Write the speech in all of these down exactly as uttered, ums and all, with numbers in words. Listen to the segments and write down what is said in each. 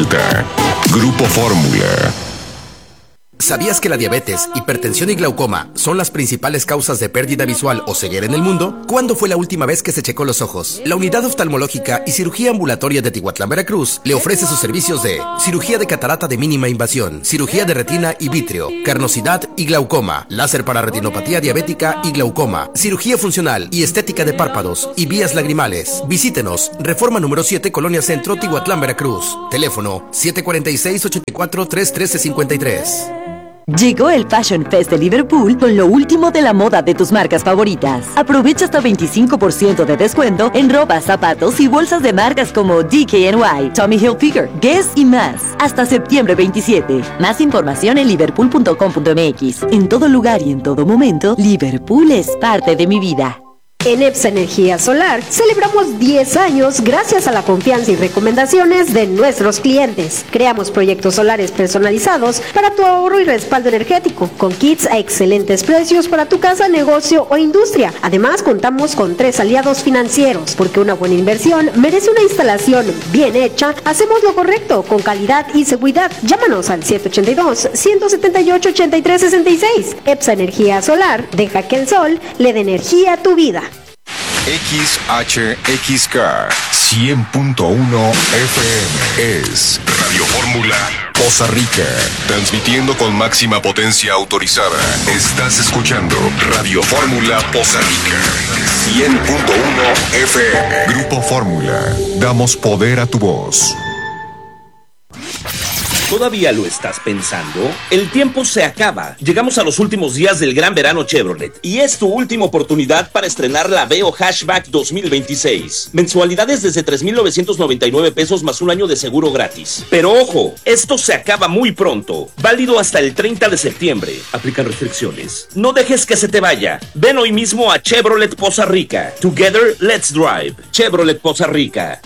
disfruta. Grupo Fórmula. ¿Sabías que la diabetes, hipertensión y glaucoma son las principales causas de pérdida visual o ceguera en el mundo? ¿Cuándo fue la última vez que se checó los ojos? La Unidad Oftalmológica y Cirugía Ambulatoria de Tihuatlán, Veracruz, le ofrece sus servicios de cirugía de catarata de mínima invasión, cirugía de retina y vítreo, carnosidad y glaucoma, láser para retinopatía diabética y glaucoma, cirugía funcional y estética de párpados y vías lagrimales. Visítenos, Reforma número siete, Colonia Centro, Tihuatlán, Veracruz. Teléfono siete cuatro seis, ocho cuatro, tres uno tres cinco tres. Llegó el Fashion Fest de Liverpool con lo último de la moda de tus marcas favoritas. Aprovecha hasta veinticinco por ciento de descuento en ropa, zapatos y bolsas de marcas como D K N Y, Tommy Hilfiger, Guess y más. Hasta septiembre veintisiete. Más información en liverpool punto com punto m x. En todo lugar y en todo momento, Liverpool es parte de mi vida. En EPSA Energía Solar celebramos diez años gracias a la confianza y recomendaciones de nuestros clientes. Creamos proyectos solares personalizados para tu ahorro y respaldo energético, con kits a excelentes precios para tu casa, negocio o industria. Además, contamos con tres aliados financieros, porque una buena inversión merece una instalación bien hecha. Hacemos lo correcto, con calidad y seguridad. Llámanos al siete ocho dos, uno siete ocho, ocho tres seis seis. EPSA Energía Solar, deja que el sol le dé energía a tu vida. X H X K cien punto uno F M es Radio Fórmula Poza Rica, transmitiendo con máxima potencia autorizada. Estás escuchando Radio Fórmula Poza Rica cien punto uno F M. Grupo Fórmula, damos poder a tu voz. ¿Todavía lo estás pensando? El tiempo se acaba. Llegamos a los últimos días del gran verano Chevrolet y es tu última oportunidad para estrenar la Aveo Hatchback dos mil veintiséis. Mensualidades desde tres mil novecientos noventa y nueve pesos más un año de seguro gratis. Pero ojo, esto se acaba muy pronto. Válido hasta el treinta de septiembre. Aplican restricciones. No dejes que se te vaya. Ven hoy mismo a Chevrolet Poza Rica. Together, let's drive. Chevrolet Poza Rica.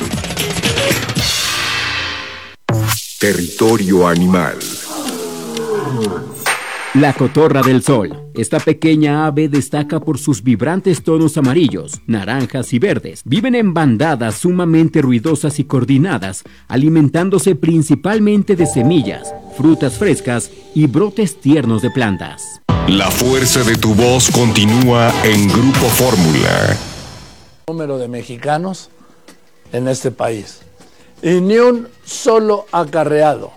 Territorio animal. La cotorra del sol. Esta pequeña ave destaca por sus vibrantes tonos amarillos, naranjas y verdes. Viven en bandadas sumamente ruidosas y coordinadas, alimentándose principalmente de semillas, frutas frescas y brotes tiernos de plantas. La fuerza de tu voz continúa en Grupo Fórmula. Número de mexicanos en este país. Y ni un solo acarreado.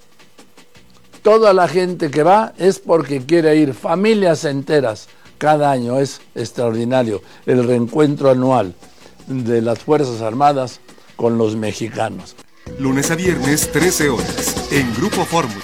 Toda la gente que va es porque quiere ir, familias enteras. Cada año es extraordinario el reencuentro anual de las Fuerzas Armadas con los mexicanos. Lunes a viernes, trece horas, en Grupo Fórmula.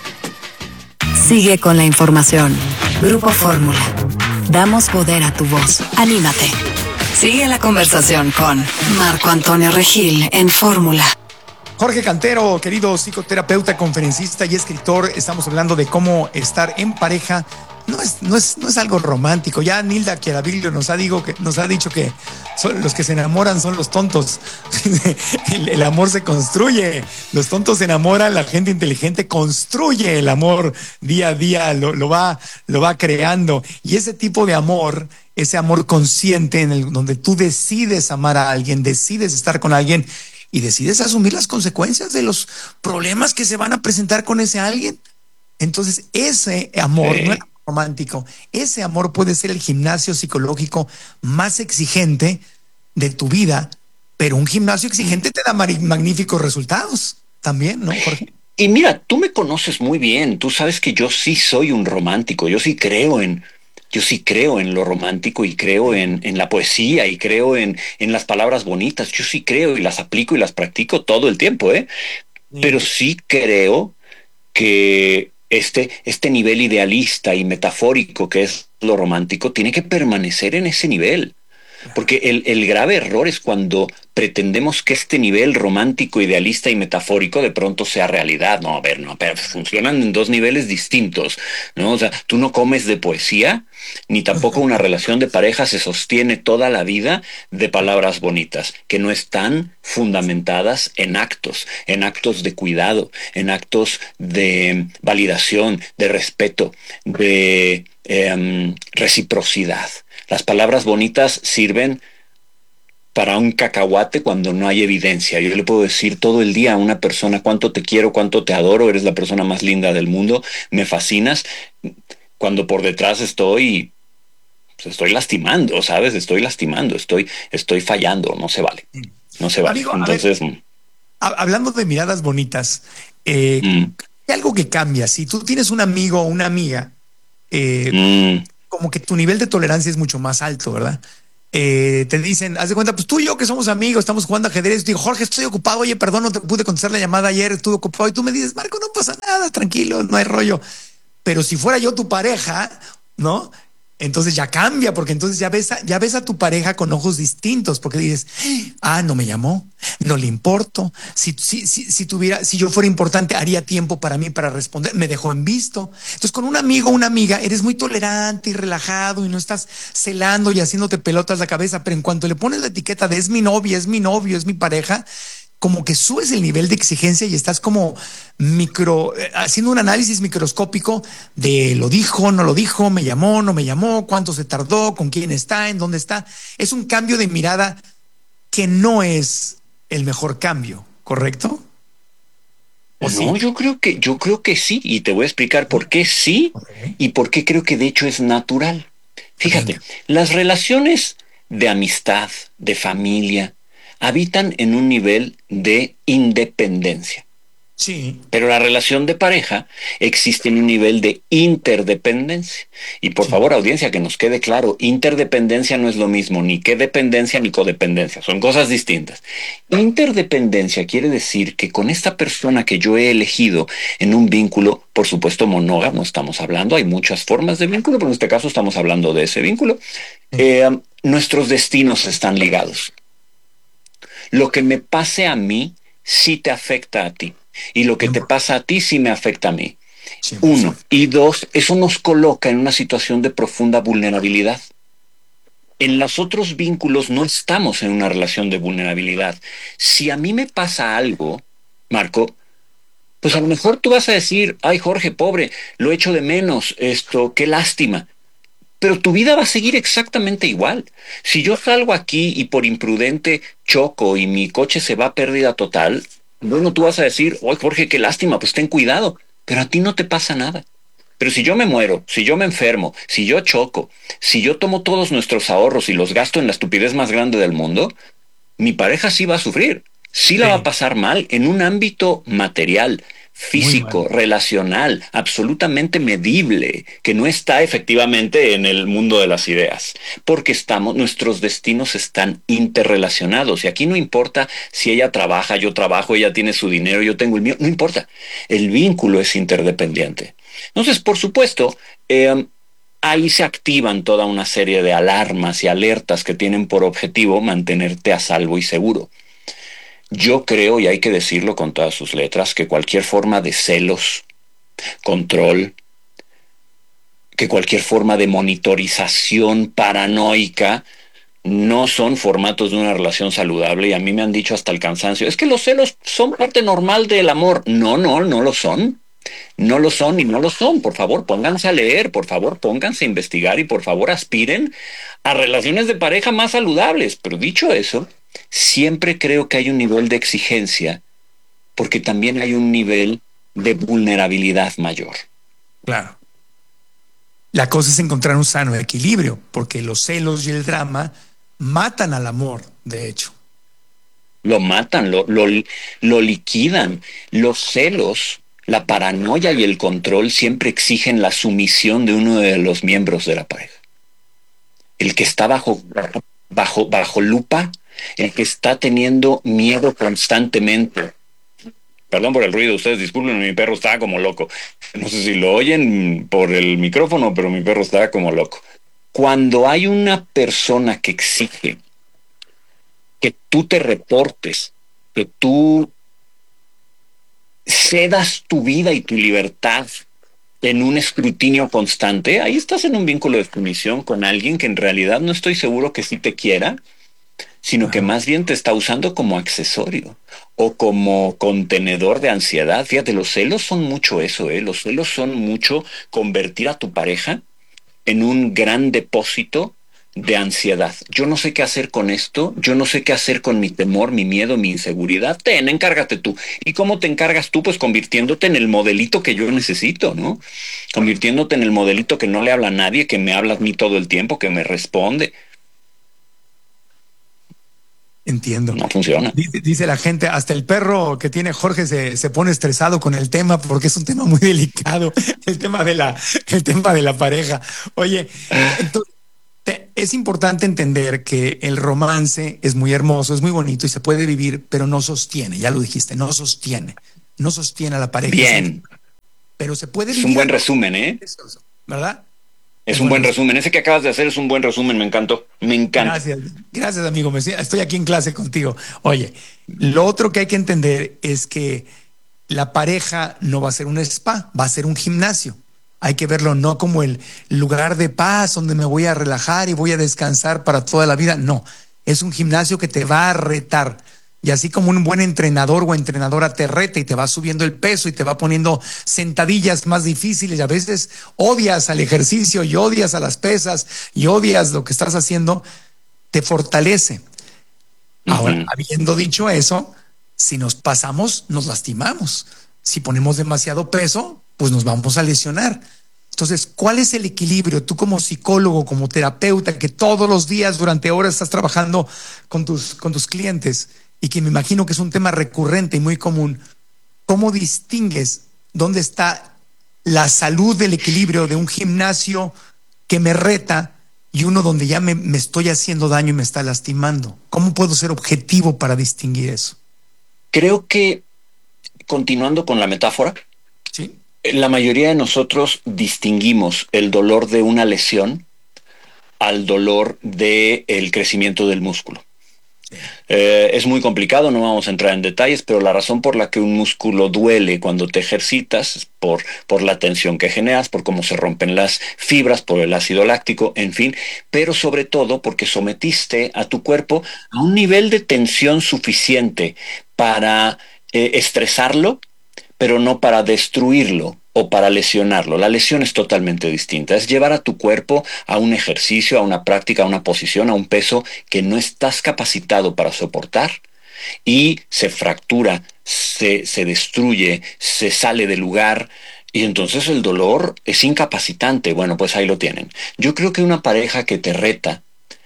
Sigue con la información. Grupo Fórmula. Damos poder a tu voz. Anímate. Sigue la conversación con Marco Antonio Regil en Fórmula. Jorge Cantero, querido psicoterapeuta, conferencista y escritor, estamos hablando de cómo estar en pareja. No es, no es, no es algo romántico. Ya Nilda Chiaraviglio nos ha, digo que, nos ha dicho que son, los que se enamoran son los tontos. el, el amor se construye. Los tontos se enamoran, la gente inteligente construye el amor día a día, lo, lo, va, lo va creando. Y ese tipo de amor, ese amor consciente en el, donde tú decides amar a alguien, decides estar con alguien, y decides asumir las consecuencias de los problemas que se van a presentar con ese alguien. Entonces, ese amor, sí, no es romántico, ese amor puede ser el gimnasio psicológico más exigente de tu vida, pero un gimnasio exigente te da magníficos resultados también, ¿no, Jorge? Y mira, tú me conoces muy bien, tú sabes que yo sí soy un romántico, yo sí creo en... Yo sí creo en lo romántico y creo en, en la poesía y creo en, en las palabras bonitas. Yo sí creo y las aplico y las practico todo el tiempo, ¿eh? Sí. Pero sí creo que este, este nivel idealista y metafórico que es lo romántico tiene que permanecer en ese nivel. Porque el, el grave error es cuando pretendemos que este nivel romántico, idealista y metafórico de pronto sea realidad. No, a ver, no, pero funcionan en dos niveles distintos, ¿no? O sea, tú no comes de poesía, ni tampoco una relación de pareja se sostiene toda la vida de palabras bonitas, que no están fundamentadas en actos, en actos de cuidado, en actos de validación, de respeto, de eh, reciprocidad. Las palabras bonitas sirven para un cacahuate cuando no hay evidencia. Yo le puedo decir todo el día a una persona cuánto te quiero, cuánto te adoro, eres la persona más linda del mundo, me fascinas, cuando por detrás estoy, pues estoy lastimando, ¿sabes? Estoy lastimando, estoy, estoy fallando, no se vale, no se vale. Amigo, Entonces, ver, hablando de miradas bonitas, eh, mm. hay algo que cambia. Si tú tienes un amigo o una amiga, eh, mm. como que tu nivel de tolerancia es mucho más alto, ¿verdad? Eh, te dicen, haz de cuenta, pues tú y yo que somos amigos, estamos jugando ajedrez, digo, Jorge, estoy ocupado, oye, perdón, no te pude contestar la llamada ayer, estuve ocupado, y tú me dices, Marco, no pasa nada, tranquilo, no hay rollo. Pero si fuera yo tu pareja, ¿no? Entonces ya cambia, porque entonces ya ves, a, ya ves a tu pareja con ojos distintos, porque dices, ah, no me llamó, no le importo. Si, si, si, si tuviera, si yo fuera importante, haría tiempo para mí para responder, me dejó en visto. Entonces, con un amigo o una amiga, eres muy tolerante y relajado y no estás celando y haciéndote pelotas la cabeza, pero en cuanto le pones la etiqueta de es mi novia, es mi novio, es mi pareja, como que subes el nivel de exigencia y estás como micro, haciendo un análisis microscópico de lo dijo, no lo dijo, me llamó, no me llamó, cuánto se tardó, con quién está, en dónde está. Es un cambio de mirada que no es el mejor cambio, ¿correcto? No, sí? yo creo que, yo creo que sí, y te voy a explicar por qué sí, okay. y por qué creo que de hecho es natural. Fíjate, okay. las relaciones de amistad, de familia, habitan en un nivel de independencia. Sí. Pero la relación de pareja existe en un nivel de interdependencia. Y por sí. favor, audiencia, que nos quede claro, interdependencia no es lo mismo, ni que dependencia ni codependencia, son cosas distintas. Interdependencia quiere decir que con esta persona que yo he elegido en un vínculo, por supuesto monógamo estamos hablando, hay muchas formas de vínculo, pero en este caso estamos hablando de ese vínculo, sí. eh, nuestros destinos están ligados. Lo que me pase a mí sí te afecta a ti. Y lo que te pasa a ti sí me afecta a mí. Sí, Uno. Sí. Y dos, eso nos coloca en una situación de profunda vulnerabilidad. En los otros vínculos no estamos en una relación de vulnerabilidad. Si a mí me pasa algo, Marco, pues a lo mejor tú vas a decir, ay Jorge, pobre, lo echo de menos, esto, qué lástima. Pero tu vida va a seguir exactamente igual. Si yo salgo aquí y por imprudente choco y mi coche se va a pérdida total, bueno, tú vas a decir, oye Jorge, qué lástima, pues ten cuidado. Pero a ti no te pasa nada. Pero si yo me muero, si yo me enfermo, si yo choco, si yo tomo todos nuestros ahorros y los gasto en la estupidez más grande del mundo, mi pareja sí va a sufrir. Sí la sí. va a pasar mal en un ámbito material, físico, relacional, absolutamente medible, que no está efectivamente en el mundo de las ideas, porque estamos, nuestros destinos están interrelacionados, y aquí no importa si ella trabaja, yo trabajo, ella tiene su dinero, yo tengo el mío, no importa, el vínculo es interdependiente. Entonces, por supuesto, eh, ahí se activan toda una serie de alarmas y alertas que tienen por objetivo mantenerte a salvo y seguro. Yo creo, y hay que decirlo con todas sus letras, que cualquier forma de celos, control, que cualquier forma de monitorización paranoica no son formatos de una relación saludable, y a mí me han dicho hasta el cansancio, es que los celos son parte normal del amor. No, no, no lo son. No lo son y no lo son. Por favor, pónganse a leer, por favor, pónganse a investigar y por favor aspiren a relaciones de pareja más saludables. Pero dicho eso, siempre creo que hay un nivel de exigencia porque también hay un nivel de vulnerabilidad mayor. Claro. La cosa es encontrar un sano equilibrio, porque los celos y el drama matan al amor, de hecho. Lo matan, lo, lo, lo liquidan. Los celos, la paranoia y el control siempre exigen la sumisión de uno de los miembros de la pareja. El que está bajo, bajo, bajo lupa, el que está teniendo miedo constantemente. Perdón por el ruido, ustedes disculpen, mi perro estaba como loco. No sé si lo oyen por el micrófono, pero mi perro estaba como loco. Cuando hay una persona que exige que tú te reportes, que tú cedas tu vida y tu libertad en un escrutinio constante, ahí estás en un vínculo de sumisión con alguien que en realidad no estoy seguro que sí te quiera, sino que más bien te está usando como accesorio o como contenedor de ansiedad. Fíjate, los celos son mucho eso, ¿eh? Los celos son mucho convertir a tu pareja en un gran depósito de ansiedad. Yo no sé qué hacer con esto, yo no sé qué hacer con mi temor, mi miedo, mi inseguridad. Ten, encárgate tú. ¿Y cómo te encargas tú? Pues convirtiéndote en el modelito que yo necesito, ¿no? Convirtiéndote en el modelito que no le habla a nadie, que me habla a mí todo el tiempo, que me responde. Entiendo. No funciona. Dice, dice la gente, hasta el perro que tiene Jorge se, se pone estresado con el tema porque es un tema muy delicado, el tema de la, el tema de la pareja. Oye, entonces, te, es importante entender que el romance es muy hermoso, es muy bonito y se puede vivir, pero no sostiene, ya lo dijiste, no sostiene, no sostiene a la pareja. Bien. Pero se puede es vivir. Es un buen resumen, ¿eh? ¿Verdad? Es un buen resumen. Ese que acabas de hacer es un buen resumen. Me encantó. Me encanta. Gracias. Gracias, amigo. Me, estoy aquí en clase contigo. Oye, lo otro que hay que entender es que la pareja no va a ser un spa, va a ser un gimnasio. Hay que verlo no como el lugar de paz donde me voy a relajar y voy a descansar para toda la vida. No, es un gimnasio que te va a retar. Y así como un buen entrenador o entrenadora te reta y te va subiendo el peso y te va poniendo sentadillas más difíciles y a veces odias al ejercicio y odias a las pesas y odias lo que estás haciendo, te fortalece. Uh-huh. Ahora, habiendo dicho eso, si nos pasamos, nos lastimamos. Si ponemos demasiado peso, pues nos vamos a lesionar. Entonces, ¿cuál es el equilibrio? Tú como psicólogo, como terapeuta, que todos los días durante horas estás trabajando con tus, con tus clientes, y que me imagino que es un tema recurrente y muy común, ¿cómo distingues dónde está la salud del equilibrio de un gimnasio que me reta y uno donde ya me, me estoy haciendo daño y me está lastimando? ¿Cómo puedo ser objetivo para distinguir eso? Creo que, continuando con la metáfora, ¿sí?, la mayoría de nosotros distinguimos el dolor de una lesión al dolor del crecimiento del músculo. Eh, es muy complicado, no vamos a entrar en detalles, pero la razón por la que un músculo duele cuando te ejercitas es por, por la tensión que generas, por cómo se rompen las fibras, por el ácido láctico, en fin, pero sobre todo porque sometiste a tu cuerpo a un nivel de tensión suficiente para eh, estresarlo, pero no para destruirlo o para lesionarlo. La lesión es totalmente distinta. Es llevar a tu cuerpo a un ejercicio, a una práctica, a una posición, a un peso que no estás capacitado para soportar y se fractura, se, se destruye, se sale del lugar y entonces el dolor es incapacitante. Bueno, pues ahí lo tienen. Yo creo que una pareja que te reta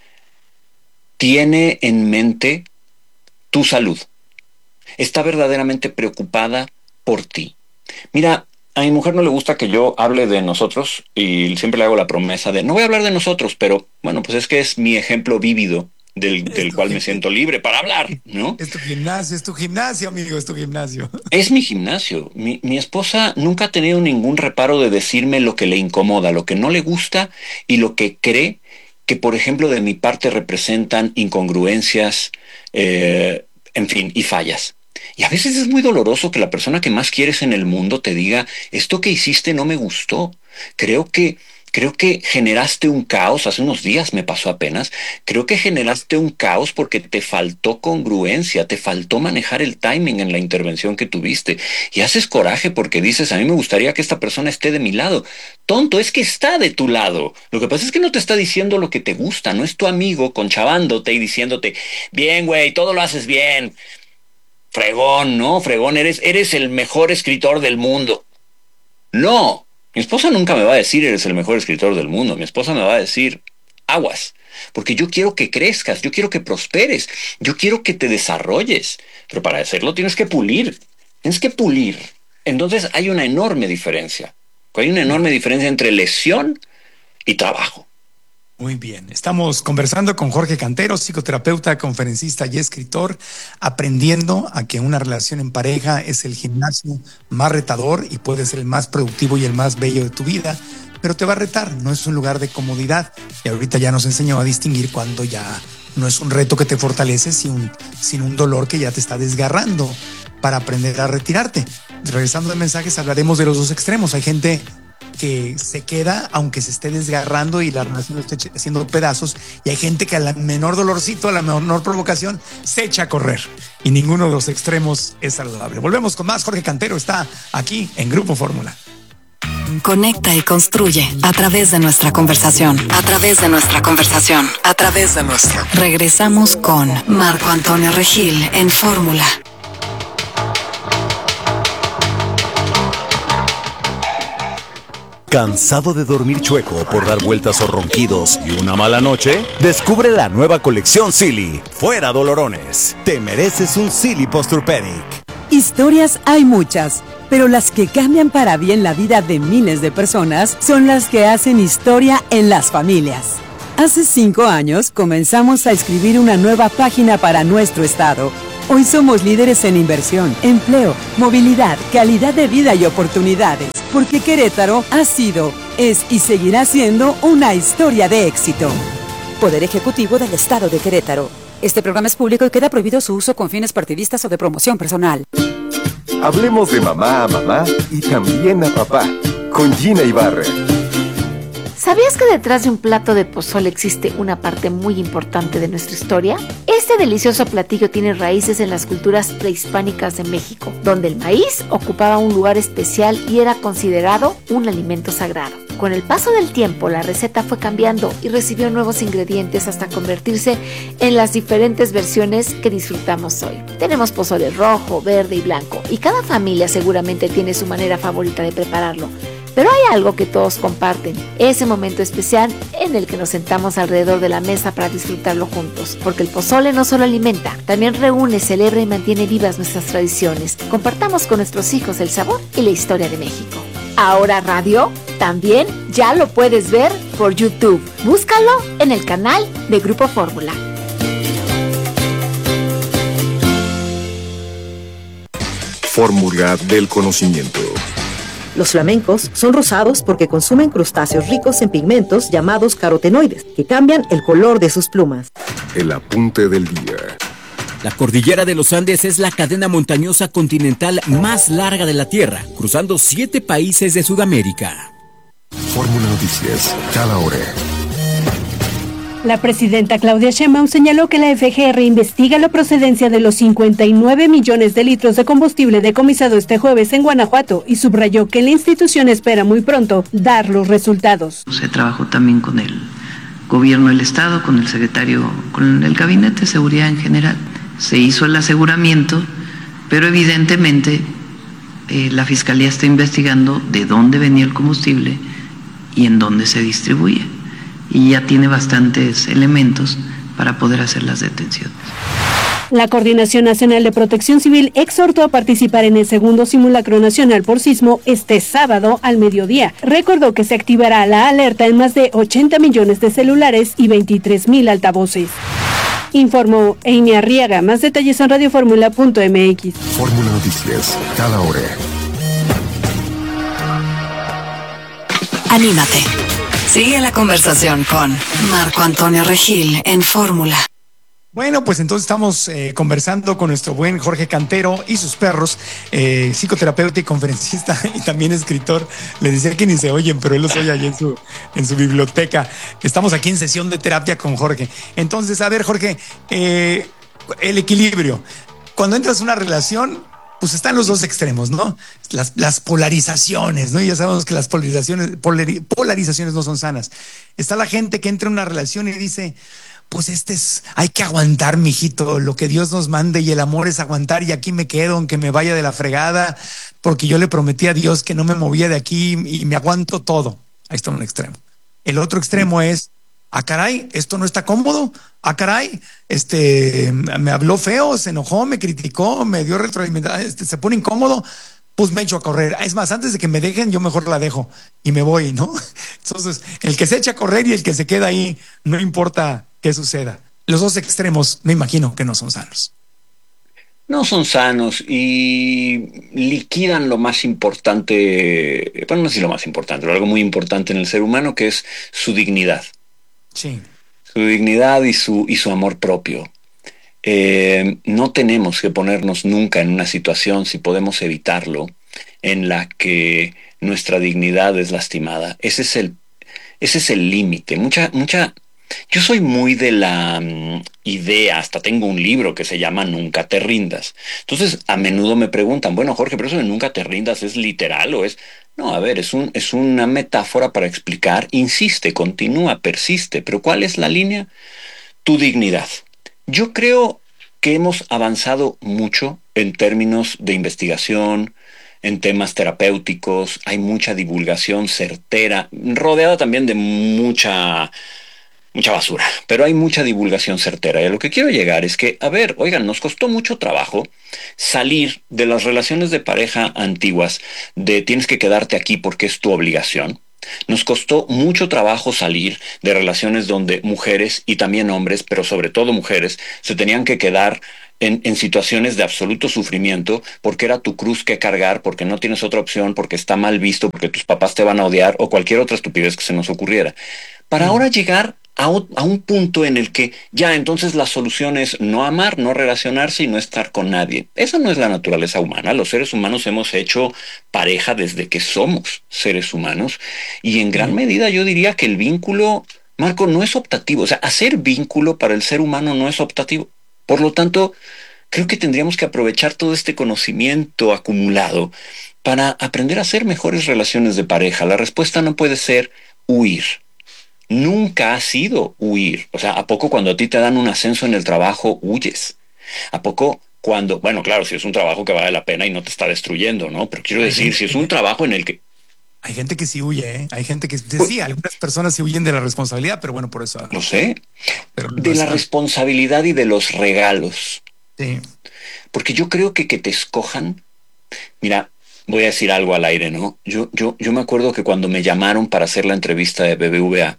tiene en mente tu salud. Está verdaderamente preocupada por ti. Mira, a mi mujer no le gusta que yo hable de nosotros y siempre le hago la promesa de no voy a hablar de nosotros, pero bueno, pues es que es mi ejemplo vívido del, del cual me siento libre para hablar, ¿no? Es tu gimnasio, es tu gimnasio, amigo, es tu gimnasio. Es mi gimnasio. Mi, mi esposa nunca ha tenido ningún reparo de decirme lo que le incomoda, lo que no le gusta y lo que cree que, por ejemplo, de mi parte representan incongruencias, eh, en fin, y fallas. Y a veces es muy doloroso que la persona que más quieres en el mundo te diga, esto que hiciste no me gustó. Creo que, creo que generaste un caos, hace unos días me pasó apenas, creo que generaste un caos porque te faltó congruencia, te faltó manejar el timing en la intervención que tuviste. Y haces coraje porque dices, a mí me gustaría que esta persona esté de mi lado. Tonto, es que está de tu lado. Lo que pasa es que no te está diciendo lo que te gusta, no es tu amigo conchavándote y diciéndote, bien, güey, todo lo haces bien. Fregón, ¿no? Fregón, eres, eres el mejor escritor del mundo. No, mi esposa nunca me va a decir eres el mejor escritor del mundo. Mi esposa me va a decir aguas, porque yo quiero que crezcas, yo quiero que prosperes, yo quiero que te desarrolles. Pero para hacerlo tienes que pulir, tienes que pulir. Entonces hay una enorme diferencia. Hay una enorme diferencia entre lesión y trabajo. Muy bien, estamos conversando con Jorge Cantero, psicoterapeuta, conferencista y escritor, aprendiendo a que una relación en pareja es el gimnasio más retador y puede ser el más productivo y el más bello de tu vida, pero te va a retar, no es un lugar de comodidad. Y ahorita ya nos enseñó a distinguir cuando ya no es un reto que te fortalece, sino un, sino un dolor que ya te está desgarrando para aprender a retirarte. Regresando de mensajes, hablaremos de los dos extremos. Hay gente que se queda aunque se esté desgarrando y la relación lo esté haciendo pedazos, y hay gente que a la menor dolorcito, a la menor provocación se echa a correr, y ninguno de los extremos es saludable. Volvemos con más. Jorge Cantero está aquí en Grupo Fórmula. conecta y construye a través de nuestra conversación, a través de nuestra conversación, a través de nuestra. Regresamos con Marco Antonio Regil en Fórmula. ¿Cansado de dormir chueco por dar vueltas o ronquidos y una mala noche? Descubre la nueva colección Silly. Fuera dolorones. Te mereces un Silly Posturepedic. Historias hay muchas, pero las que cambian para bien la vida de miles de personas son las que hacen historia en las familias. Hace cinco años comenzamos a escribir una nueva página para nuestro estado. Hoy somos líderes en inversión, empleo, movilidad, calidad de vida y oportunidades, porque Querétaro ha sido, es y seguirá siendo una historia de éxito. Poder Ejecutivo del Estado de Querétaro. Este programa es público y queda prohibido su uso con fines partidistas o de promoción personal. Hablemos de mamá a mamá y también a papá, con Gina Ibarra. ¿Sabías que detrás de un plato de pozole existe una parte muy importante de nuestra historia? Este delicioso platillo tiene raíces en las culturas prehispánicas de México, donde el maíz ocupaba un lugar especial y era considerado un alimento sagrado. Con el paso del tiempo, la receta fue cambiando y recibió nuevos ingredientes hasta convertirse en las diferentes versiones que disfrutamos hoy. Tenemos pozole rojo, verde y blanco, y cada familia seguramente tiene su manera favorita de prepararlo. Pero hay algo que todos comparten, ese momento especial en el que nos sentamos alrededor de la mesa para disfrutarlo juntos. Porque el pozole no solo alimenta, también reúne, celebra y mantiene vivas nuestras tradiciones. Compartamos con nuestros hijos el sabor y la historia de México. Ahora Radio, también ya lo puedes ver por YouTube. Búscalo en el canal de Grupo Fórmula. Fórmula del conocimiento. Los flamencos son rosados porque consumen crustáceos ricos en pigmentos llamados carotenoides, que cambian el color de sus plumas. El apunte del día. La cordillera de los Andes es la cadena montañosa continental más larga de la Tierra, cruzando siete países de Sudamérica. Fórmula Noticias, cada hora. La presidenta Claudia Sheinbaum señaló que la F G R investiga la procedencia de los cincuenta y nueve millones de litros de combustible decomisado este jueves en Guanajuato y subrayó que la institución espera muy pronto dar los resultados. Se trabajó también con el gobierno del estado, con el secretario, con el gabinete de seguridad en general. Se hizo el aseguramiento, pero evidentemente eh, la fiscalía está investigando de dónde venía el combustible y en dónde se distribuye. Y ya tiene bastantes elementos para poder hacer las detenciones. La Coordinación Nacional de Protección Civil exhortó a participar en el segundo simulacro nacional por sismo este sábado al mediodía. Recordó que se activará la alerta en más de ochenta millones de celulares y veintitrés mil altavoces. Informó Amy Arriaga. Más detalles en radioformula punto m x. Fórmula Noticias, cada hora. Anímate. Sigue la conversación con Marco Antonio Regil en Fórmula. Bueno, pues entonces estamos eh, conversando con nuestro buen Jorge Cantero y sus perros, eh, psicoterapeuta y conferencista y también escritor. Les decía que ni se oyen, pero él los oye allí en su, en su biblioteca. Estamos aquí en sesión de terapia con Jorge. Entonces, a ver, Jorge, eh, el equilibrio. Cuando entras en una relación, pues están los dos extremos, ¿no? Las, las polarizaciones, ¿no? Y ya sabemos que las polarizaciones, polari, polarizaciones no son sanas. Está la gente que entra en una relación y dice, pues este es, hay que aguantar, mijito, lo que Dios nos mande, y el amor es aguantar, y aquí me quedo, aunque me vaya de la fregada, porque yo le prometí a Dios que no me movía de aquí y me aguanto todo. Ahí está un extremo. El otro extremo es, ah, caray, esto no está cómodo. Ah, caray, este, me habló feo, se enojó, me criticó, me dio retroalimentación, este, se pone incómodo, pues me echo a correr. Es más, antes de que me dejen, yo mejor la dejo y me voy, ¿no? Entonces, el que se echa a correr y el que se queda ahí, no importa qué suceda. Los dos extremos, me imagino que no son sanos. No son sanos y liquidan lo más importante, bueno, no sé si lo más importante, pero algo muy importante en el ser humano, que es su dignidad. Sí. Su dignidad y su, y su amor propio. Eh, no tenemos que ponernos nunca en una situación, si podemos evitarlo, en la que nuestra dignidad es lastimada. Ese es el, ese es el límite. Mucha, mucha, Yo soy muy de la um, idea, hasta tengo un libro que se llama Nunca te rindas. Entonces, a menudo me preguntan, bueno, Jorge, pero eso de nunca te rindas, ¿es literal o es...? No, a ver, es, un, es una metáfora para explicar, insiste, continúa, persiste, pero ¿cuál es la línea? Tu dignidad. Yo creo que hemos avanzado mucho en términos de investigación, en temas terapéuticos, hay mucha divulgación certera, rodeada también de mucha, mucha basura, pero hay mucha divulgación certera. Y a lo que quiero llegar es que, a ver, oigan, nos costó mucho trabajo salir de las relaciones de pareja antiguas, de tienes que quedarte aquí porque es tu obligación. Nos costó mucho trabajo salir de relaciones donde mujeres y también hombres, pero sobre todo mujeres, se tenían que quedar en, en situaciones de absoluto sufrimiento porque era tu cruz que cargar, porque no tienes otra opción, porque está mal visto, porque tus papás te van a odiar o cualquier otra estupidez que se nos ocurriera. Para mm. ahora llegar a, a un punto en el que ya entonces la solución es no amar, no relacionarse y no estar con nadie. Esa no es la naturaleza humana. Los seres humanos hemos hecho pareja desde que somos seres humanos y en gran medida yo diría que el vínculo, Marco, no es optativo. O sea, hacer vínculo para el ser humano no es optativo. Por lo tanto, creo que tendríamos que aprovechar todo este conocimiento acumulado para aprender a hacer mejores relaciones de pareja. La respuesta no puede ser huir. Nunca ha sido huir. O sea, ¿a poco cuando a ti te dan un ascenso en el trabajo huyes? ¿A poco cuando, bueno, claro, si es un trabajo que vale la pena y no te está destruyendo, ¿no? Pero quiero decir, si es un trabajo en el que... Hay gente que sí huye, ¿eh? Hay gente que sí, algunas personas sí huyen de la responsabilidad, pero bueno, por eso... No sé. Pero no de la está. responsabilidad y de los regalos. Sí. Porque yo creo que que te escojan... Mira... Voy a decir algo al aire, ¿no? Yo, yo, yo me acuerdo que cuando me llamaron para hacer la entrevista de B B V A,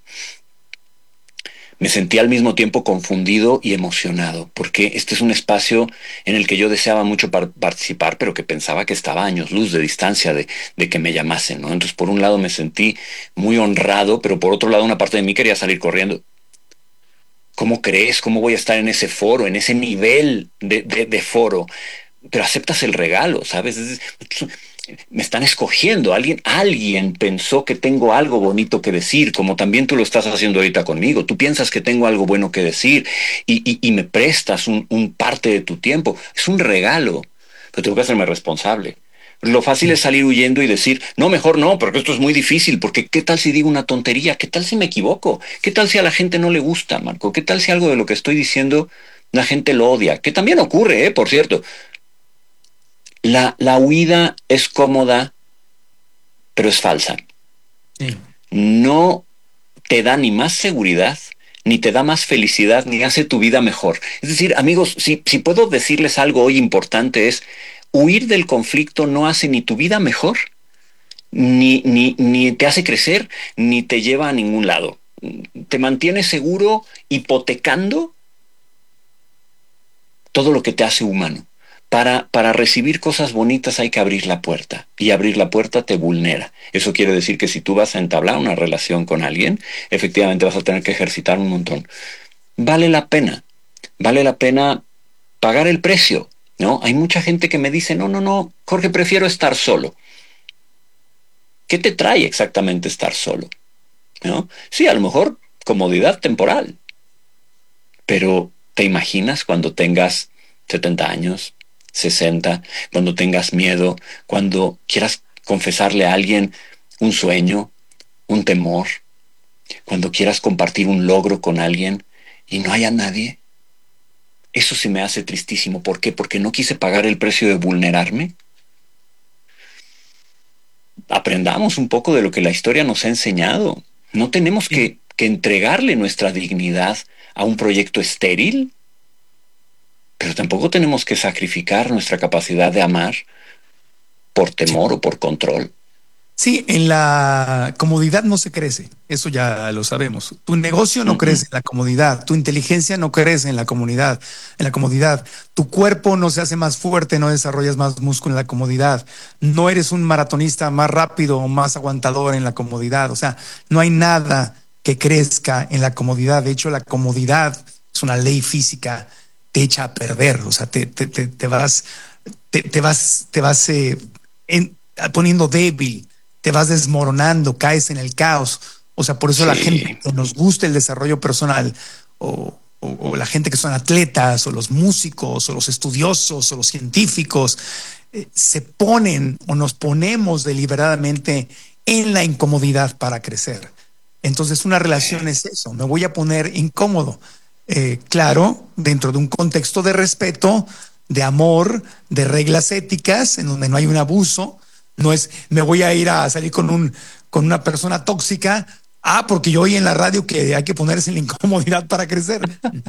me sentí al mismo tiempo confundido y emocionado, porque este es un espacio en el que yo deseaba mucho par- participar, pero que pensaba que estaba a años luz de distancia de, de que me llamasen, ¿no? Entonces, por un lado me sentí muy honrado, pero por otro lado una parte de mí quería salir corriendo. ¿Cómo crees? ¿Cómo voy a estar en ese foro, en ese nivel de, de, de foro? Pero aceptas el regalo, ¿sabes? Es, es, me están escogiendo, alguien, alguien pensó que tengo algo bonito que decir, como también tú lo estás haciendo ahorita conmigo. Tú piensas que tengo algo bueno que decir y, y, y me prestas un, un parte de tu tiempo. Es un regalo, pero tengo que hacerme responsable. Lo fácil es salir huyendo y decir, no, mejor no, porque esto es muy difícil, porque ¿qué tal si digo una tontería? ¿Qué tal si me equivoco? ¿Qué tal si a la gente no le gusta, Marco? ¿Qué tal si algo de lo que estoy diciendo la gente lo odia? Que también ocurre, ¿eh? Por cierto. La, la huida es cómoda, pero es falsa. Sí. No te da ni más seguridad, ni te da más felicidad, ni hace tu vida mejor. Es decir, amigos, si, si puedo decirles algo hoy importante es, huir del conflicto no hace ni tu vida mejor, ni, ni, ni te hace crecer, ni te lleva a ningún lado. Te mantiene seguro, hipotecando todo lo que te hace humano. Para, para recibir cosas bonitas hay que abrir la puerta, y abrir la puerta te vulnera. Eso quiere decir que si tú vas a entablar una relación con alguien, efectivamente vas a tener que ejercitar un montón. Vale la pena, vale la pena pagar el precio, ¿no? Hay mucha gente que me dice, no, no, no, Jorge, prefiero estar solo. ¿Qué te trae exactamente estar solo? ¿No? Sí, a lo mejor comodidad temporal, pero ¿te imaginas cuando tengas setenta años? sesenta, cuando tengas miedo, cuando quieras confesarle a alguien un sueño, un temor, cuando quieras compartir un logro con alguien y no haya nadie. Eso sí me hace tristísimo. ¿Por qué? Porque no quise pagar el precio de vulnerarme. Aprendamos un poco de lo que la historia nos ha enseñado. No tenemos que, que entregarle nuestra dignidad a un proyecto estéril. Pero tampoco tenemos que sacrificar nuestra capacidad de amar por temor o por control. Sí, en la comodidad no se crece, eso ya lo sabemos. Tu negocio no uh-huh. crece en la comodidad, tu inteligencia no crece en la comunidad, en la comodidad. Tu cuerpo no se hace más fuerte, no desarrollas más músculo en la comodidad. No eres un maratonista más rápido o más aguantador en la comodidad. O sea, no hay nada que crezca en la comodidad. De hecho, la comodidad es una ley física. Te echa a perder, o sea, te, te, te, te vas, te, te vas, te vas eh, en, poniendo débil, te vas desmoronando, caes en el caos. O sea, por eso Sí. la gente que nos gusta el desarrollo personal o, o, o la gente que son atletas o los músicos o los estudiosos o los científicos eh, se ponen o nos ponemos deliberadamente en la incomodidad para crecer. Entonces una relación es eso, me voy a poner incómodo. Eh, claro, dentro de un contexto de respeto, de amor, de reglas éticas, en donde no hay un abuso. No es, me voy a ir a salir con un con una persona tóxica, ah, porque yo oí en la radio que hay que ponerse en la incomodidad para crecer.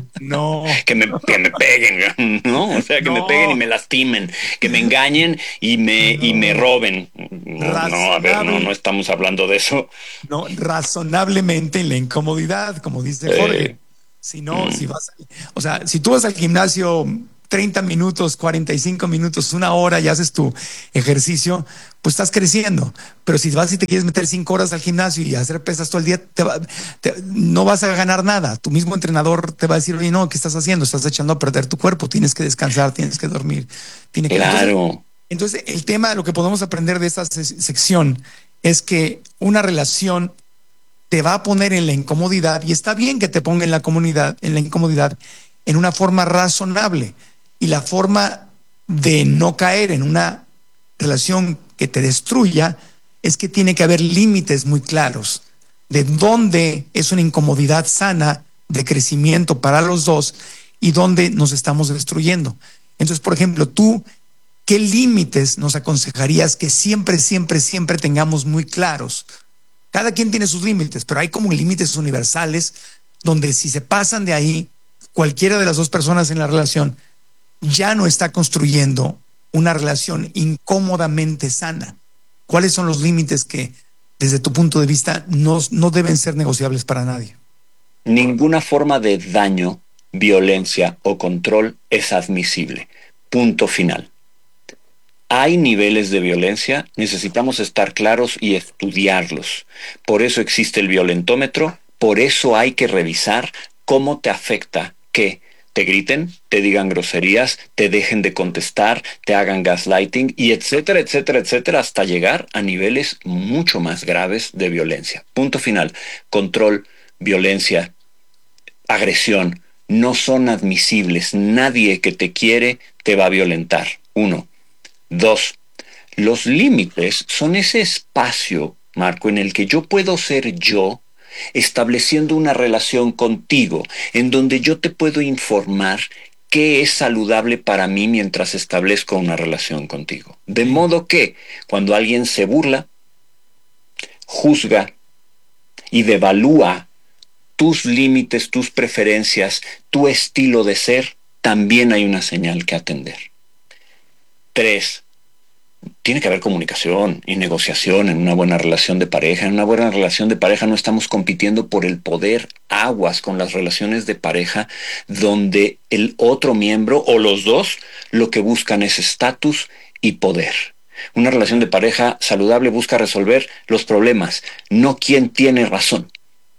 No. Que me, que me peguen, ¿no? O sea, que No. me peguen y me lastimen, que me engañen y me, y me roben. No, no, a ver, no, no estamos hablando de eso. No, razonablemente en la incomodidad, como dice Jorge. Eh, Si no, si vas, a- o sea, si tú vas al gimnasio treinta minutos, cuarenta y cinco minutos, una hora y haces tu ejercicio, pues estás creciendo. Pero si vas y te quieres meter cinco horas al gimnasio y hacer pesas todo el día, te va- te- no vas a ganar nada. Tu mismo entrenador te va a decir, oye, no, ¿qué estás haciendo? Estás echando a perder tu cuerpo, tienes que descansar, tienes que dormir. Tiene que... Claro. Entonces, entonces, el tema, lo que podemos aprender de esta se- sección es que una relación te va a poner en la incomodidad, y está bien que te ponga en la comunidad, en la incomodidad, en una forma razonable. Y la forma de no caer en una relación que te destruya es que tiene que haber límites muy claros de dónde es una incomodidad sana de crecimiento para los dos y dónde nos estamos destruyendo. Entonces, por ejemplo, tú, ¿qué límites nos aconsejarías que siempre, siempre, siempre tengamos muy claros? Cada quien tiene sus límites, pero hay como límites universales donde si se pasan de ahí, cualquiera de las dos personas en la relación ya no está construyendo una relación incómodamente sana. ¿Cuáles son los límites que, desde tu punto de vista, no, no deben ser negociables para nadie? Ninguna forma de daño, violencia o control es admisible. Punto final. Hay niveles de violencia, necesitamos estar claros y estudiarlos. Por eso existe el violentómetro, por eso hay que revisar cómo te afecta que te griten, te digan groserías, te dejen de contestar, te hagan gaslighting y etcétera, etcétera, etcétera, hasta llegar a niveles mucho más graves de violencia. Punto final. Control, violencia, agresión, no son admisibles. Nadie que te quiere te va a violentar. Uno. Dos. Los límites son ese espacio, Marco, en el que yo puedo ser yo, estableciendo una relación contigo, en donde yo te puedo informar qué es saludable para mí mientras establezco una relación contigo. De modo que cuando alguien se burla, juzga y devalúa tus límites, tus preferencias, tu estilo de ser, también hay una señal que atender. Tres, tiene que haber comunicación y negociación en una buena relación de pareja. En una buena relación de pareja no estamos compitiendo por el poder. Aguas con las relaciones de pareja donde el otro miembro o los dos lo que buscan es estatus y poder. Una relación de pareja saludable busca resolver los problemas, no quién tiene razón.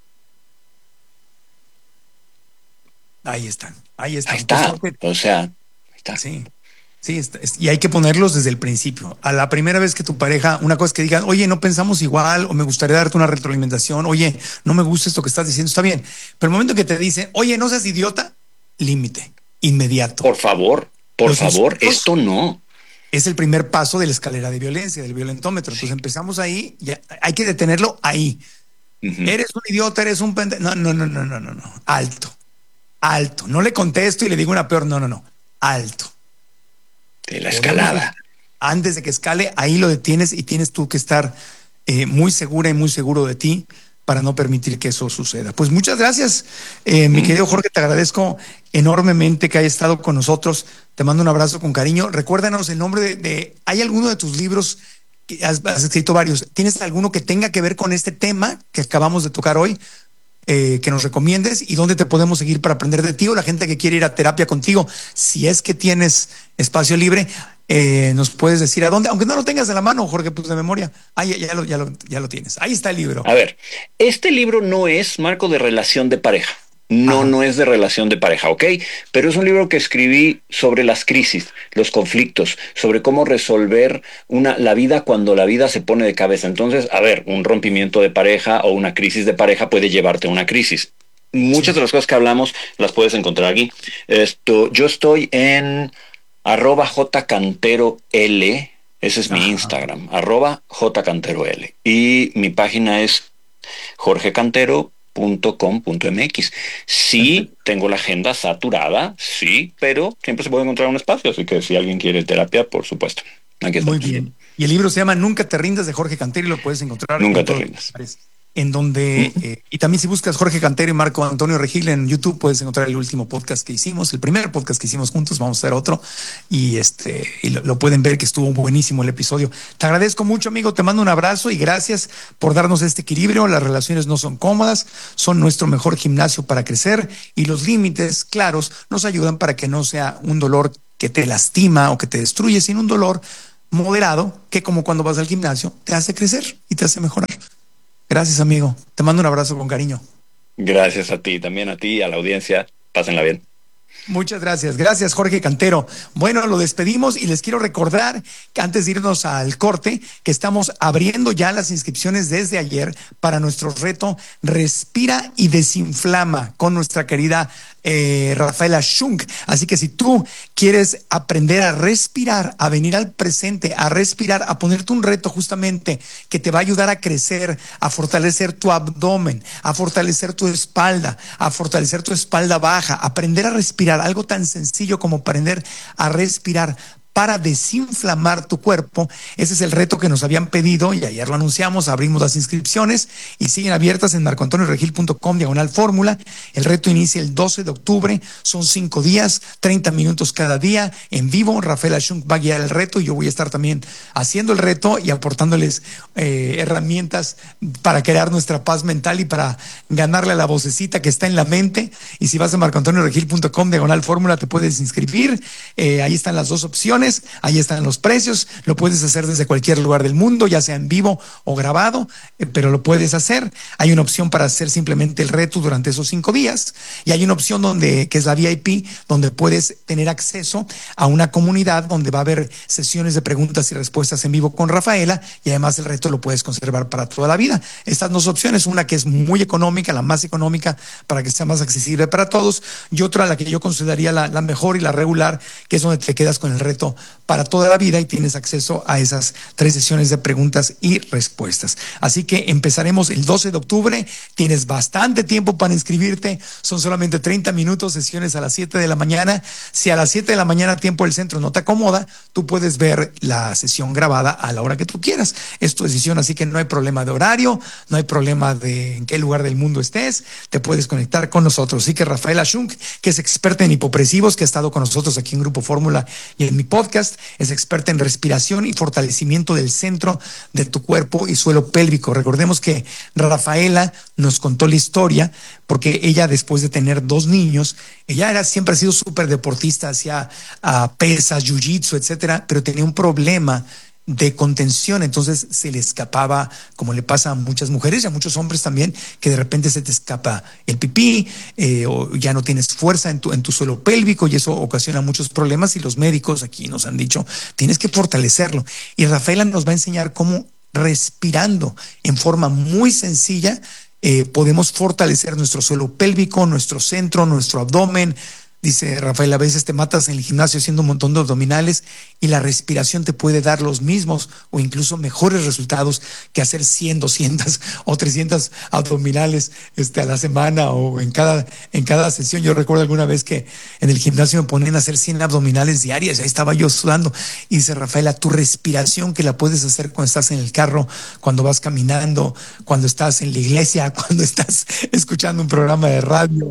Ahí están, ahí están. Ahí está, Pues, o sea, ahí está. Sí. Sí, está- es- y hay que ponerlos desde el principio. A la primera vez que tu pareja, una cosa es que digan, oye, no pensamos igual, o me gustaría darte una retroalimentación, oye, no me gusta esto que estás diciendo, está bien. Pero el momento que te dice, oye, no seas idiota, límite, inmediato. Por favor, por Los favor, insultos esto no. Es el primer paso de la escalera de violencia, del violentómetro. Entonces empezamos ahí, ya, hay que detenerlo ahí. Ujú. Eres un idiota, eres un pendejo. No, no, no, no, no, no, no. Alto, alto. No le contesto y le digo una peor, no, no, no. Alto. De la escalada. Antes de que escale, ahí lo detienes y tienes tú que estar eh, muy segura y muy seguro de ti para no permitir que eso suceda. Pues muchas gracias, eh, mi querido Jorge, te agradezco enormemente que hayas estado con nosotros. Te mando un abrazo con cariño. Recuérdanos el nombre de, de ¿hay alguno de tus libros que has, has escrito varios? ¿Tienes alguno que tenga que ver con este tema que acabamos de tocar hoy? Eh, que nos recomiendes y dónde te podemos seguir para aprender de ti o la gente que quiere ir a terapia contigo. Si es que tienes espacio libre, eh, nos puedes decir a dónde, aunque no lo tengas en la mano, Jorge, pues de memoria. Ahí ya, ya, lo, ya, lo, ya lo tienes. Ahí está el libro. A ver, este libro no es, Marco, de relación de pareja. No, no es de relación de pareja, ¿ok? Pero es un libro que escribí sobre las crisis, los conflictos, sobre cómo resolver una, la vida cuando la vida se pone de cabeza. Entonces, a ver, un rompimiento de pareja o una crisis de pareja puede llevarte a una crisis. Muchas de las cosas que hablamos las puedes encontrar aquí. Esto, yo estoy en arroba jcanterol, ese es mi Instagram, arroba jcanterol. Y mi página es jorge cantero punto com punto m x. Sí, tengo la agenda saturada, sí, pero siempre se puede encontrar un espacio, así que si alguien quiere terapia, por supuesto. Aquí Muy bien. Y el libro se llama Nunca te rindas, de Jorge Cantero, y lo puedes encontrar. Nunca te rindas. En donde, ¿Mm? eh, y también si buscas Jorge Cantero y Marco Antonio Regil en YouTube, puedes encontrar el último podcast que hicimos, el primer podcast que hicimos juntos. Vamos a hacer otro y este y lo, lo pueden ver, que estuvo buenísimo el episodio. Te agradezco mucho, amigo, te mando un abrazo y gracias por darnos este equilibrio. Las relaciones no son cómodas, son nuestro mejor gimnasio para crecer, y los límites claros nos ayudan para que no sea un dolor que te lastima o que te destruye, sino un dolor moderado que, como cuando vas al gimnasio, te hace crecer y te hace mejorar. Gracias, amigo. Te mando un abrazo con cariño. Gracias a ti, también a ti y a la audiencia. Pásenla bien. Muchas gracias. Gracias, Jorge Cantero. Bueno, lo despedimos y les quiero recordar que antes de irnos al corte, que estamos abriendo ya las inscripciones desde ayer para nuestro reto Respira y Desinflama con nuestra querida eh, Rafaela Shunk. Así que si tú quieres aprender a respirar, a venir al presente, a respirar, a ponerte un reto justamente que te va a ayudar a crecer, a fortalecer tu abdomen, a fortalecer tu espalda, a fortalecer tu espalda baja, aprender a respirar, algo tan sencillo como aprender a respirar para desinflamar tu cuerpo. Ese es el reto que nos habían pedido y ayer lo anunciamos, abrimos las inscripciones y siguen abiertas en marco antonio regil punto com diagonal fórmula. El reto inicia el doce de octubre, son cinco días, treinta minutos cada día en vivo. Rafaela Shunk va a guiar el reto y yo voy a estar también haciendo el reto y aportándoles eh, herramientas para crear nuestra paz mental y para ganarle a la vocecita que está en la mente. Y si vas a marco antonio regil punto com diagonal fórmula te puedes inscribir, eh, ahí están las dos opciones. Ahí están los precios, lo puedes hacer desde cualquier lugar del mundo, ya sea en vivo o grabado, eh, pero lo puedes hacer. Hay una opción para hacer simplemente el reto durante esos cinco días y hay una opción donde, que es la V I P, donde puedes tener acceso a una comunidad donde va a haber sesiones de preguntas y respuestas en vivo con Rafaela, y además el reto lo puedes conservar para toda la vida. Estas dos opciones, una que es muy económica, la más económica para que sea más accesible para todos, y otra la que yo consideraría la, la mejor y la regular, que es donde te quedas con el reto para toda la vida y tienes acceso a esas tres sesiones de preguntas y respuestas. Así que empezaremos el doce de octubre, tienes bastante tiempo para inscribirte, son solamente treinta minutos, sesiones a las siete de la mañana. Si a las siete de la mañana tiempo del centro no te acomoda, tú puedes ver la sesión grabada a la hora que tú quieras. Es tu decisión, así que no hay problema de horario, no hay problema de en qué lugar del mundo estés, te puedes conectar con nosotros. Así que Rafaela Shunk, que es experta en hipopresivos, que ha estado con nosotros aquí en Grupo Fórmula y en mi podcast, es experta en respiración y fortalecimiento del centro de tu cuerpo y suelo pélvico. Recordemos que Rafaela nos contó la historia porque ella, después de tener dos niños, ella era, siempre ha sido súper deportista, hacía uh, pesas, jiu-jitsu, etcétera, pero tenía un problema de contención, entonces se le escapaba, como le pasa a muchas mujeres y a muchos hombres también, que de repente se te escapa el pipí, eh, o ya no tienes fuerza en tu, en tu suelo pélvico, y eso ocasiona muchos problemas, y los médicos aquí nos han dicho, tienes que fortalecerlo. Y Rafaela nos va a enseñar cómo, respirando en forma muy sencilla, eh, podemos fortalecer nuestro suelo pélvico, nuestro centro, nuestro abdomen. Dice Rafael, a veces te matas en el gimnasio haciendo un montón de abdominales y la respiración te puede dar los mismos o incluso mejores resultados que hacer cien, doscientas o trescientas abdominales este, a la semana o en cada, en cada sesión. Yo recuerdo alguna vez que en el gimnasio me ponían a hacer cien abdominales diarias, ahí estaba yo sudando. Y dice Rafaela, tu respiración, que la puedes hacer cuando estás en el carro, cuando vas caminando, cuando estás en la iglesia, cuando estás escuchando un programa de radio,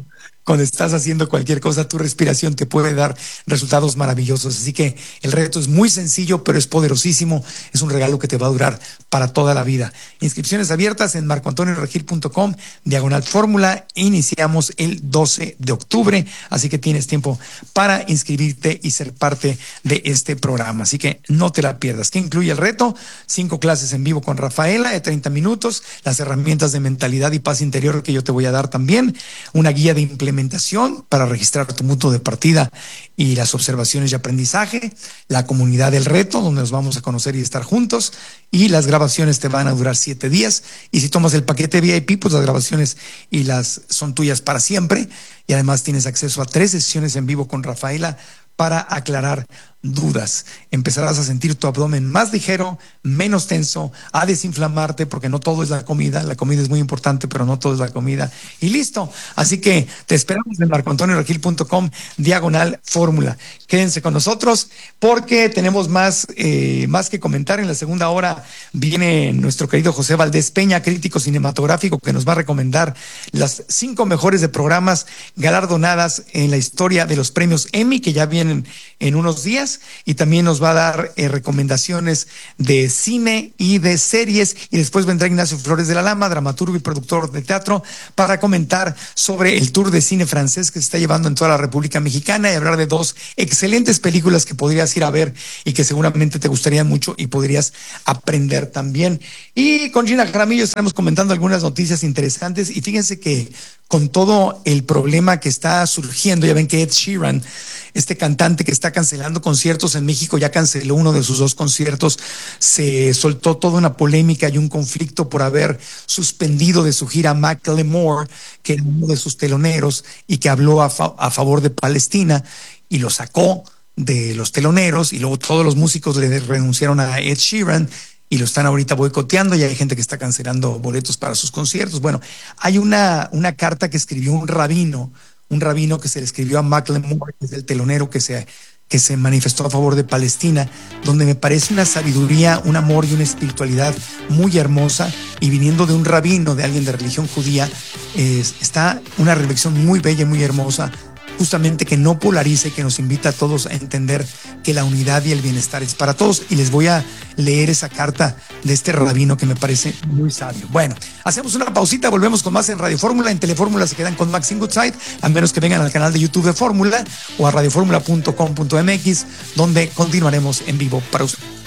cuando estás haciendo cualquier cosa, tu respiración te puede dar resultados maravillosos. Así que el reto es muy sencillo, pero es poderosísimo. Es un regalo que te va a durar para toda la vida. Inscripciones abiertas en marco antonio regil punto com, diagonal fórmula. Iniciamos el doce de octubre, así que tienes tiempo para inscribirte y ser parte de este programa. Así que no te la pierdas. ¿Qué incluye el reto? Cinco clases en vivo con Rafaela de treinta minutos, las herramientas de mentalidad y paz interior que yo te voy a dar también, una guía de implementación para registrar tu punto de partida y las observaciones y aprendizaje, la comunidad del reto, donde nos vamos a conocer y estar juntos, y las grabaciones te van a durar siete días, y si tomas el paquete V I P, pues las grabaciones y las son tuyas para siempre, y además tienes acceso a tres sesiones en vivo con Rafaela para aclarar dudas. Empezarás a sentir tu abdomen más ligero, menos tenso, a desinflamarte, porque no todo es la comida. La comida es muy importante, pero no todo es la comida. Y listo. Así que te esperamos en marco antonio regil punto com, diagonal fórmula. Quédense con nosotros porque tenemos más, eh, más que comentar. En la segunda hora viene nuestro querido José Valdés Peña, crítico cinematográfico, que nos va a recomendar las cinco mejores de programas galardonadas en la historia de los premios Emmy, que ya vienen en unos días. Y también nos va a dar eh, recomendaciones de cine y de series, y después vendrá Ignacio Flores de la Lama, dramaturgo y productor de teatro, para comentar sobre el tour de cine francés que se está llevando en toda la República Mexicana y hablar de dos excelentes películas que podrías ir a ver y que seguramente te gustarían mucho y podrías aprender también. Y con Gina Jaramillo estaremos comentando algunas noticias interesantes, y fíjense que con todo el problema que está surgiendo, ya ven que Ed Sheeran, este cantante que está cancelando conciertos en México, ya canceló uno de sus dos conciertos, se soltó toda una polémica y un conflicto por haber suspendido de su gira a Macklemore, que era uno de sus teloneros y que habló a, fa- a favor de Palestina, y lo sacó de los teloneros, y luego todos los músicos le renunciaron a Ed Sheeran y lo están ahorita boicoteando, y hay gente que está cancelando boletos para sus conciertos. Bueno, hay una, una carta que escribió un rabino, un rabino que se le escribió a Macklemore, que es el telonero que se, que se manifestó a favor de Palestina, donde me parece una sabiduría, un amor y una espiritualidad muy hermosa, y viniendo de un rabino, de alguien de religión judía, eh, está una reflexión muy bella y muy hermosa, justamente que no polarice, que nos invita a todos a entender que la unidad y el bienestar es para todos. Y les voy a leer esa carta de este rabino que me parece muy sabio. Bueno, hacemos una pausita, volvemos con más en Radio Fórmula. En Telefórmula se quedan con Max Goodside, a menos que vengan al canal de YouTube de Fórmula o a radio fórmula punto com punto m x, donde continuaremos en vivo para ustedes.